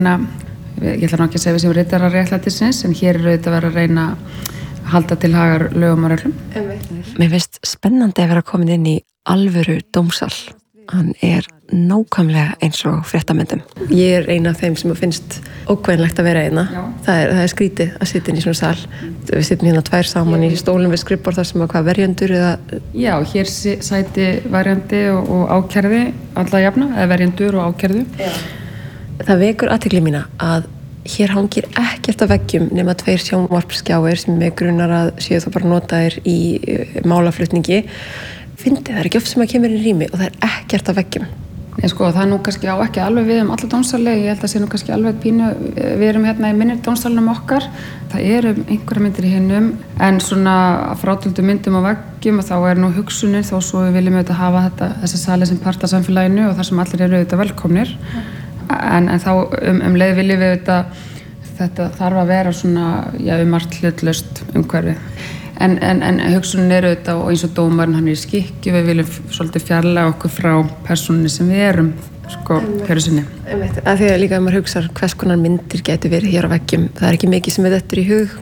Ég ætla nú ekki að segja við sem ritara réttlætisins, en hér auðvitað verið að reyna að halda til hagar lögum og reglum. Mér finnst spennandi að vera komin inn í alvöru dómsal. Hann nákvæmlega eins og fréttamyndum. Ég eina af þeim sem finnst ókvæðinlegt að vera einna. Það er skrítið að sitja inn í svona sal. Við sitjum hérna tvær saman í stólum við skrifborð þar sem hvað verjendur eða... Já, hér sæti verjandi og ákærði alla jafna, eða verjendur og ákærðu. Já. Það vekur athygli mína að hér hangir ekkert af veggjum nema 2 sjónvarpsskjáir sem mig grunar að séu þá bara notaðir í málaflutningi. Það er ekki oft sem að kemur inn í rými og það er ekkert af veggjum. Nei, sko, það nú kannski á ekki alveg við alla dómsali. Ég held að sé nú kannski alveg pínu, við erum hérna í minni dómsalunum okkar. Það eru einhverja myndir í hinnum, en svona frátöldu myndum á veggjum og þá er nú hugsunin þó svo við viljum auðvitað hafa þessa sali sem part af samfélaginu og þar sem allir eru auðvitað velkomnir. En þá leið viljum við auðvitað, þetta þarf að vera svona, margt hlutlaust umhverfi. En hugsunin er auðvitað og eins og dómarinn hann í skikju, við viljum svolítið fjarlæga okkur frá persónunni sem við erum, hverju sinni. Af því að líka ef maður hugsar hvers konar myndir getur verið hér á veggjum, það er ekki mikið sem dettur í hug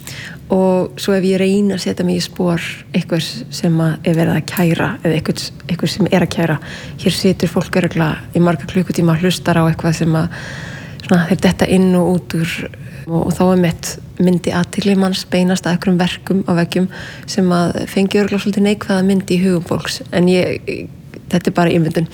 og svo ef ég reyni að setja mig í spor einhvers sem er verið að kæra eða einhvers sem er að kæra, hér situr fólk örugglega í marga klukkutíma og hlustar á eitthvað sem þeir detta inn og út úr og þá myndi athygli manns beinast að einhverjum verkum á veggjum sem að fengi örugglega svolítið neikvæða myndi í hugum fólks en þetta er bara ímyndun.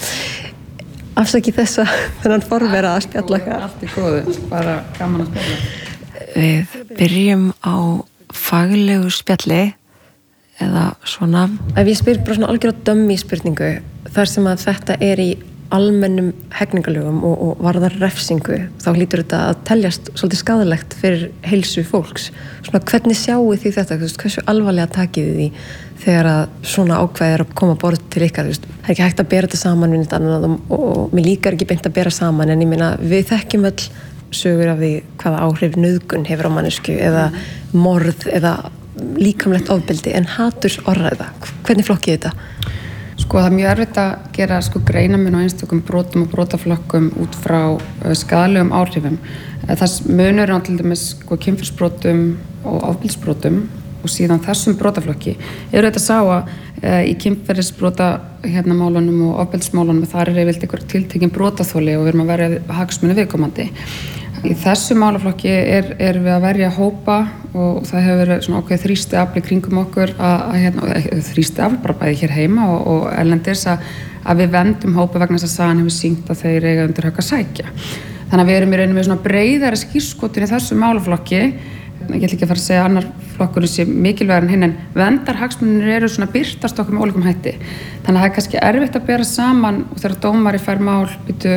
Afsakið þennan forvera að spjalla eitthvað. Allt í góðu, bara gaman að spjalla. Við byrjum á faglegu spjalli eða svona. Ef ég spyr bara svona algjörlega dummy spurningu þar sem að þetta er í almennum hegningalögum og varðar refsingu, þá hlýtur þetta að teljast svolítið skaðlegt fyrir heilsu fólks. Svona hvernig sjáu því þetta? Hversu alvarlega takið því þegar að svona ákvæði er að koma borð til ykkar? Það er ekki hægt að bera þetta saman við neitt annað og mér líkar ekki beint að bera saman en ég meina við þekkjum öll sögur af því hvaða áhrif nauðgun hefur á mannesku eða morð eða líkamlegt ofbeldi en hatursorðræða. Hvernig flokkið þetta? Sko það er mjög erfitt að gera greinamun á einstökum brotum og brotaflokkum út frá skaðlegum áhrifum. Það munur á til dæmis kynferðisbrotum og ofbeldisbrotum og síðan þessum brotaflokki eru þetta sá að í kynferðisbrota málunum og ofbeldismálunum þar er yfirleitt einhver tiltekin brotaþoli og við erum að verja hagsmuni viðkomandi. Í þessu málaflokki er við að verja hópa og það hefur verið svona ákveðið þrýstiafl í kringum okkur þrýstiafl bara bæði hér heima og erlendis að við vendum hópa vegna þess að sagan hefur sýnt að þeir eiga undir högg að sækja. Þannig að við erum í rauninni með svona breiðari skírskotun í þessu málaflokki. Ég ætla ekki að fara að segja að annar flokkurinn sé mikilvægur en hinn en verndarhagsmunir eru svona birtast okkur með ólíkum hætti. Þannig að það er kannski erfitt að bera saman og þegar dómari fær mál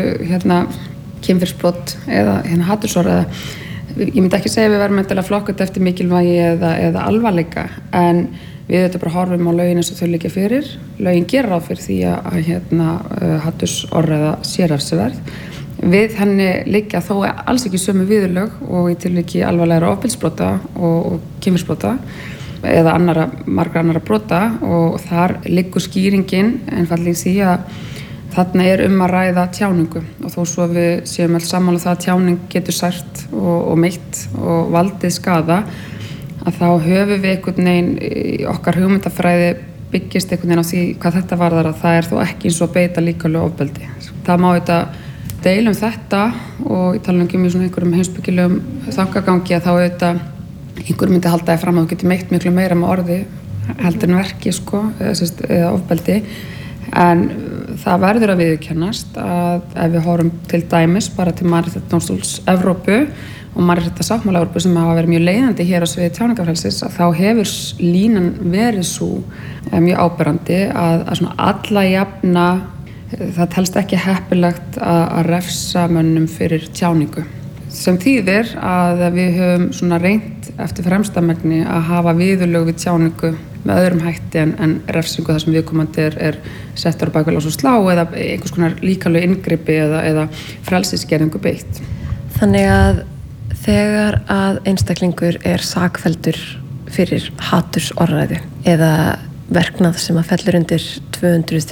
kynferðisbrot eða hatursorð ég myndi ekki segja að við verðum endilega flokkut eftir mikilvægi eða alvarleika en við þetta bara horfum á lögin eins og þau liggja fyrir. Lögin gera ráð fyrir því að hatursorð eða sérrefsiverð. Við henni liggja þó alls ekki sömu viðurlög og í tilviki alvarlegra ofbeldisbrota og kynferðisbrota eða margra annarra brota og þar liggur skýringin einfaldlega í því að þarna er að ræða tjáningu og þó svo við séum alls sammála það að tjáning getur sært og meitt og valdið skaða að þá höfum við einhvern veginn í okkar hugmyndafræði byggist einhvern veginn á því hvað þetta varðar að það er þó ekki eins og að beita líkamlegu ofbeldi. Það má deila þetta og ég tala um í svona einhverjum heimspekilegum þangagangi að þá einhver myndi halda þér fram að þú getur meitt miklu meira með orði heldur en verki eða ofbeldi. En það verður að viðurkennast að ef við horfum til dæmis bara til Mannréttindadómstóls Evrópu og Mannréttindasáttmála Evrópu sem hafa verið mjög leiðandi hér á sviði tjáningarfrelsis að þá hefur línan verið svo mjög áberandi að svona alla jafna það telst ekki heppilegt að refsa mönnum fyrir tjáningu. Sem þýðir að við höfum svona reynt eftir fremsta megni að hafa viðurlög við tjáningu með öðrum hætti en refsingu þar sem viðkomandi er settur á bak við lás og slá eða einhvers konar líkamlegu inngripi eða frelsisskerðingu beitt. Þannig að þegar að einstaklingur er sakfelldur fyrir hatursorðræðu eða verknað sem að fellur undir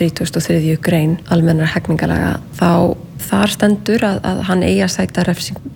233. grein almennra hegningarlaga þá þar stendur að hann eigi að sæta